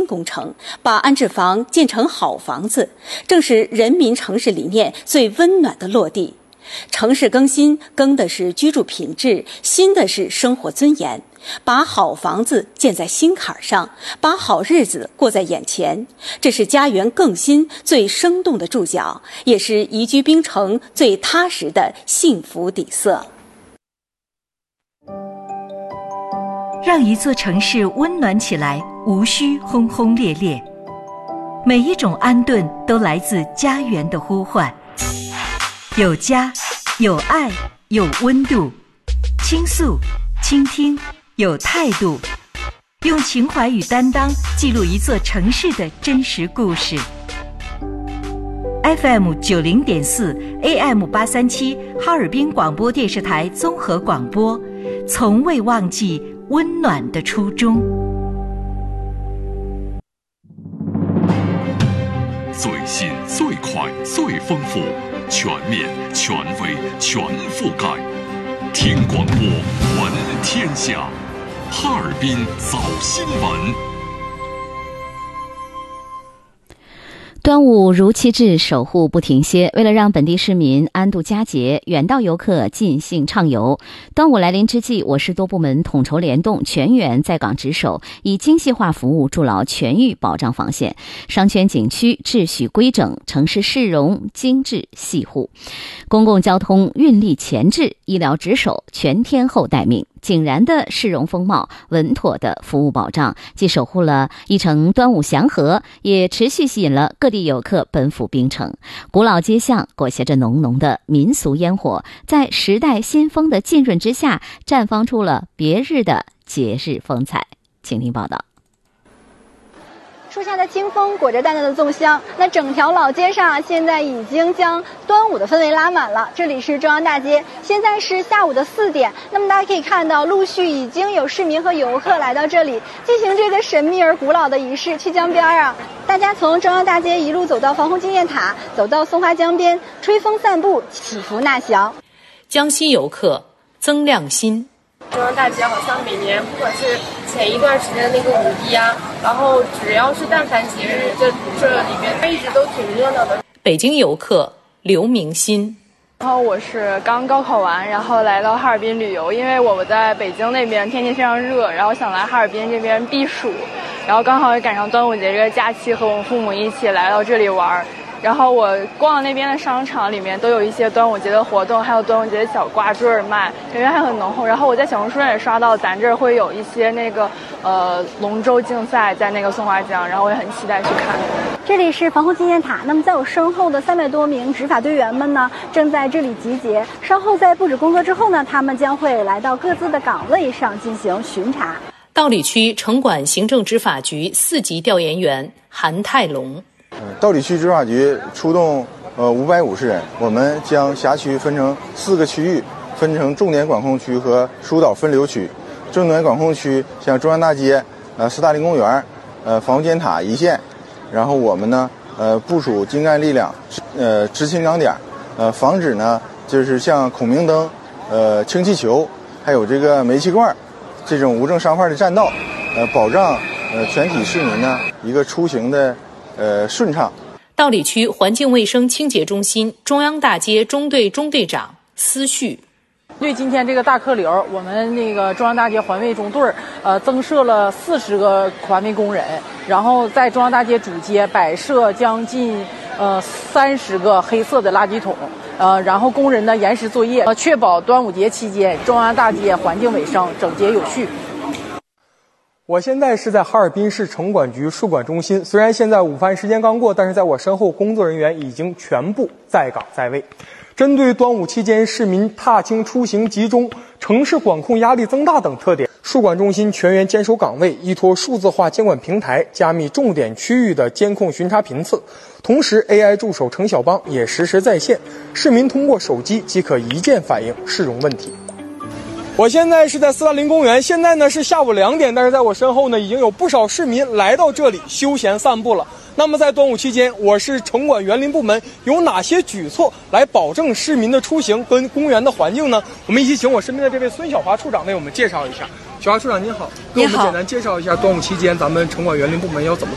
工程，把安置房建成好房子，正是人民城市理念最温暖的落地。城市更新，更的是居住品质，新的是生活尊严。把好房子建在心坎上，把好日子过在眼前，这是家园更新最生动的注脚，也是宜居冰城最踏实的幸福底色。 让一座城市温暖起来，无需轰轰烈烈。每一种安顿都来自家园的呼唤。有家，有爱，有温度。倾诉，倾听，有态度。用情怀与担当记录一座城市的真实故事。FM 90.4 AM 837哈尔滨广播电视台综合广播，从未忘记温暖的初衷。 最新、最快、最丰富，全面、权威、全覆盖。听广播，闻天下。哈尔滨早新闻。 端午如期至，守护不停歇。为了让本地市民安度佳节，远道游客尽兴畅游，端午来临之际，我市多部门统筹联动，全员在岗值守，以精细化服务筑牢全域保障防线。商圈景区秩序规整，城市市容精致细护，公共交通运力前置，医疗值守，全天候待命。井然的市容风貌，稳妥的服务保障，既守护了一城端午祥和，也持续吸引了各地游客奔赴冰城。古老街巷裹挟着浓浓的民俗烟火，在时代新风的浸润之下，绽放出了别日的节日风采。请听报道。 树下的清风裹着淡淡的粽香，那整条老街上现在已经将端午的氛围拉满了。这里是中央大街，现在是下午的4点。那么大家可以看到，陆续已经有市民和游客来到这里，进行这个神秘而古老的仪式——去江边啊！大家从中央大街一路走到防洪纪念塔，走到松花江边，吹风散步，祈福纳祥。 江西游客曾亮新。 中央大街好像每年不管是前一段时间的那个5·1啊，然后只要是但凡节日，这里面一直都挺热闹的。 北京游客刘明新。 然后我是刚高考完，然后来到哈尔滨旅游，因为我在北京那边天气非常热，然后想来哈尔滨这边避暑，然后刚好也赶上端午节这个假期，和我们父母一起来到这里玩。然后我逛那边的商场，里面都有一些端午节的活动，还有端午节的小挂坠卖，感觉还很浓厚。然后我在小红书上也刷到咱这儿会有一些那个龙舟竞赛在那个松花江，然后我也很期待去看。 这里是防洪纪念塔，那么在我身后的300多名执法队员们呢，正在这里集结。稍后在布置工作之后呢，他们将会来到各自的岗位上进行巡查。 道里区城管行政执法局4级调研员韩泰龙。 道里区执法局出动550人，我们将辖区分成4个区域，分成重点管控区和疏导分流区。重点管控区像中央大街、斯大林公园、防洪纪念塔一线，然后我们呢部署精干力量，执勤岗点，防止呢就是像孔明灯、氢气球，还有这个煤气罐这种无证商贩的占道，保障全体市民呢一个出行的顺畅。 道里区环境卫生清洁中心中央大街中队中队长思绪。 对今天这个大客流，我们那个中央大街环卫中队增设了40个环卫工人，然后在中央大街主街摆设将近30个黑色的垃圾桶，然后工人呢延时作业，确保端午节期间中央大街环境卫生整洁有序。 我现在是在哈尔滨市城管局树管中心，虽然现在午饭时间刚过，但是在我身后工作人员已经全部在岗在位。针对端午期间市民踏青出行集中、城市管控压力增大等特点，树管中心全员坚守岗位，依托数字化监管平台，加密重点区域的监控巡查频次。同时 AI 助手程小邦也实时在线，市民通过手机即可一键反映市容问题。我现在是在斯大林公园，现在呢是下午2点，但是在我身后呢已经有不少市民来到这里休闲散步了。那么在端午期间，我市城管园林部门有哪些举措来保证市民的出行跟公园的环境呢？我们一起请我身边的这位孙小华处长为我们介绍一下。小华处长您好，给我们简单介绍一下端午期间咱们城管园林部门要怎么